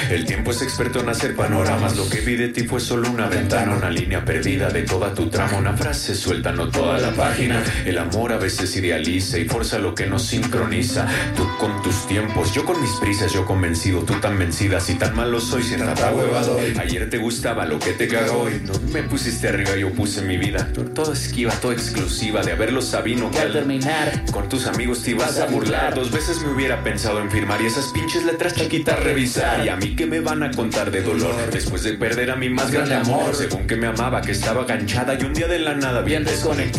El tiempo es experto en hacer panoramas. Lo que vi de ti fue solo una ventana, una línea perdida de toda tu trama, una frase suelta, no toda la página. El amor a veces idealiza y forza lo que nos sincroniza. Tú con tus tiempos, yo con mis prisas, yo convencido, tú tan vencida. Si tan malo soy, sin rata hueva doy. Ayer te gustaba lo que te cagó hoy. No me pusiste arriba, yo puse mi vida. Todo esquiva, todo exclusiva. De haberlo sabido que al terminar con tus amigos te ibas a burlar. 2 veces me hubiera pensado en firmar y esas pinches letras chiquitas revisar. Y a mí que me van a contar de dolor después de perder a mi más grande amor. Según que me amaba, que estaba ganchada y un día de la nada bien desconectada.